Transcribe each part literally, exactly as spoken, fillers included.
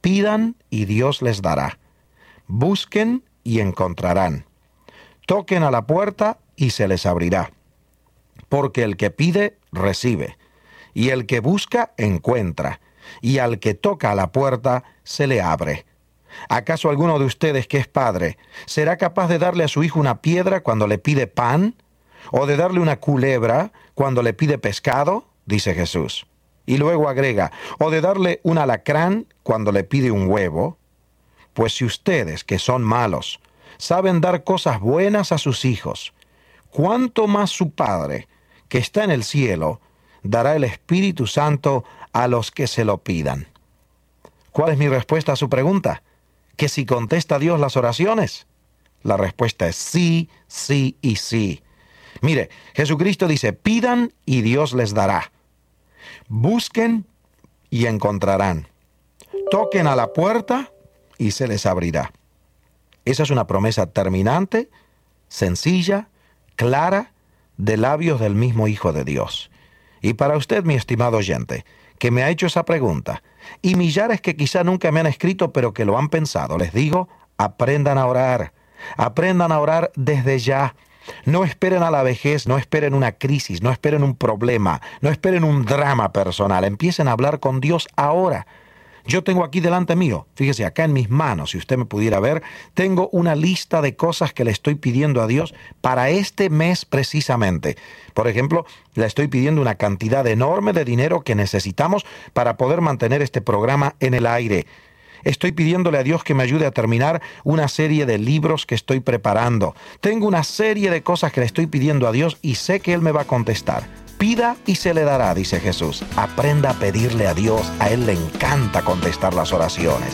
Pidan y Dios les dará. Busquen y encontrarán. Toquen a la puerta y se les abrirá. Porque el que pide, recibe. Y el que busca, encuentra. Y al que toca a la puerta, se le abre. ¿Acaso alguno de ustedes que es padre será capaz de darle a su hijo una piedra cuando le pide pan? ¿O de darle una culebra cuando le pide pescado? Dice Jesús. Y luego agrega, ¿o de darle un alacrán cuando le pide un huevo? Pues si ustedes, que son malos, saben dar cosas buenas a sus hijos, ¿cuánto más su Padre, que está en el cielo, dará el Espíritu Santo a los que se lo pidan? ¿Cuál es mi respuesta a su pregunta? ¿Que si contesta Dios las oraciones? La respuesta es sí, sí y sí. Mire, Jesucristo dice, pidan y Dios les dará. Busquen y encontrarán. Toquen a la puerta y se les abrirá. Esa es una promesa terminante, sencilla, clara, de labios del mismo Hijo de Dios. Y para usted, mi estimado oyente, que me ha hecho esa pregunta, y millares que quizá nunca me han escrito, pero que lo han pensado, les digo, aprendan a orar. Aprendan a orar desde ya. No esperen a la vejez, no esperen una crisis, no esperen un problema, no esperen un drama personal. Empiecen a hablar con Dios ahora. Yo tengo aquí delante mío, fíjese, acá en mis manos, si usted me pudiera ver, tengo una lista de cosas que le estoy pidiendo a Dios para este mes precisamente. Por ejemplo, le estoy pidiendo una cantidad enorme de dinero que necesitamos para poder mantener este programa en el aire. Estoy pidiéndole a Dios que me ayude a terminar una serie de libros que estoy preparando. Tengo una serie de cosas que le estoy pidiendo a Dios y sé que Él me va a contestar. Pida y se le dará, dice Jesús. Aprenda a pedirle a Dios. A Él le encanta contestar las oraciones.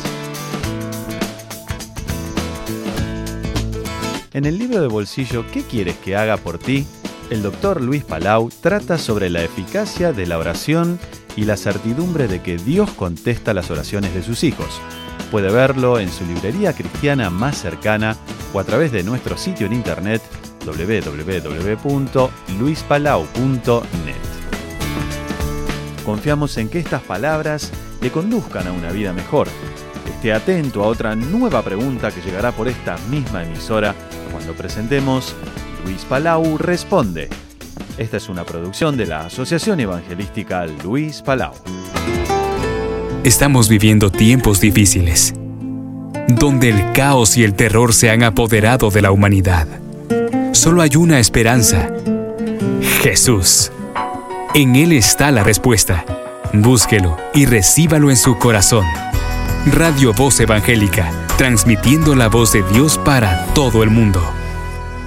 En el libro de bolsillo ¿Qué quieres que haga por ti?, el doctor Luis Palau trata sobre la eficacia de la oración y la certidumbre de que Dios contesta las oraciones de sus hijos. Puede verlo en su librería cristiana más cercana o a través de nuestro sitio en internet doble u doble u doble u punto luis palau punto net. Confiamos en que estas palabras le conduzcan a una vida mejor. Esté atento a otra nueva pregunta que llegará por esta misma emisora cuando presentemos Luis Palau Responde. Esta es una producción de la Asociación Evangelística Luis Palau. Estamos viviendo tiempos difíciles, donde el caos y el terror se han apoderado de la humanidad. Solo hay una esperanza: Jesús. En Él está la respuesta. Búsquelo y recíbalo en su corazón. Radio Voz Evangélica, transmitiendo la voz de Dios para todo el mundo.